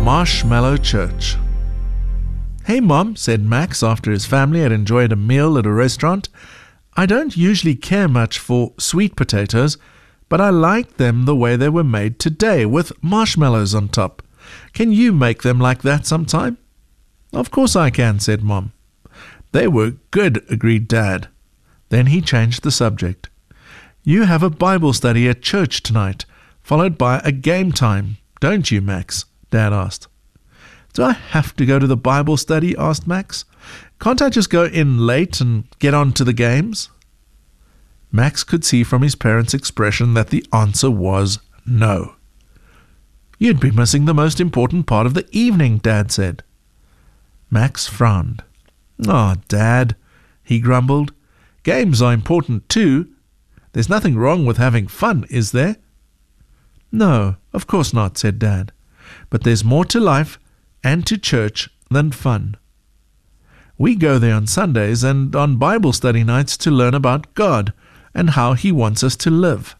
Marshmallow Church. "Hey Mom," said Max after his family had enjoyed a meal at a restaurant. "I don't usually care much for sweet potatoes, but I like them the way they were made today, with marshmallows on top. Can you make them like that sometime?" "Of course I can," said Mom. "They were good," agreed Dad. Then he changed the subject. "You have a Bible study at church tonight, followed by a game time, don't you, Max?" Dad asked. "Do I have to go to the Bible study?" asked Max. "Can't I just go in late and get on to the games?" Max could see from his parents' expression that the answer was no. "You'd be missing the most important part of the evening," Dad said. Max frowned. "Oh, Dad," he grumbled. "Games are important too. There's nothing wrong with having fun, is there?" "No, of course not," said Dad. "But there's more to life and to church than fun. We go there on Sundays and on Bible study nights to learn about God and how He wants us to live."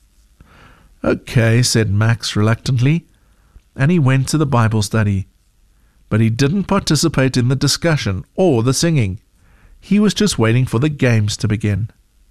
"Okay," said Max reluctantly, and he went to the Bible study. But he didn't participate in the discussion or the singing. He was just waiting for the games to begin.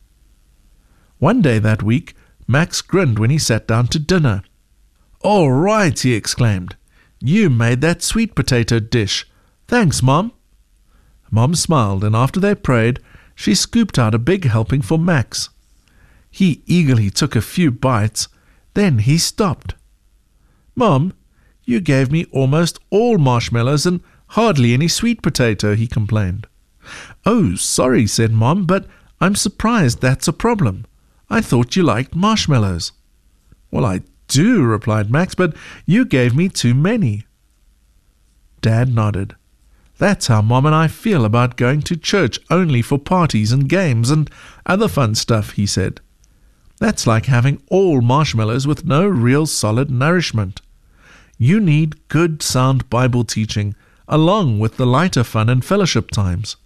One day that week, Max grinned when he sat down to dinner. "All right," he exclaimed. "You made that sweet potato dish. Thanks, Mom." Mom smiled, and after they prayed, she scooped out a big helping for Max. He eagerly took a few bites, then he stopped. "Mom, you gave me almost all marshmallows and hardly any sweet potato," he complained. "Oh, sorry," said Mom, "but I'm surprised that's a problem. I thought you liked marshmallows." "Well, I do," replied Max, "but you gave me too many." Dad nodded. "That's how Mom and I feel about going to church only for parties and games and other fun stuff," he said. "That's like having all marshmallows with no real solid nourishment. You need good, sound Bible teaching, along with the lighter fun and fellowship times."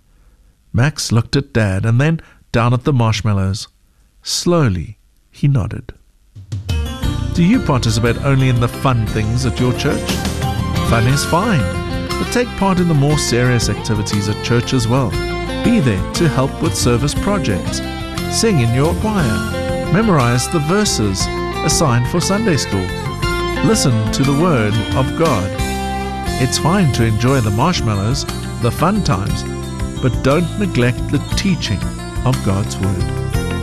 Max looked at Dad and then down at the marshmallows. Slowly, he nodded. Do you participate only in the fun things at your church? Fun is fine, but take part in the more serious activities at church as well. Be there to help with service projects. Sing in your choir. Memorize the verses assigned for Sunday school. Listen to the Word of God. It's fine to enjoy the marshmallows, the fun times, but don't neglect the teaching of God's Word.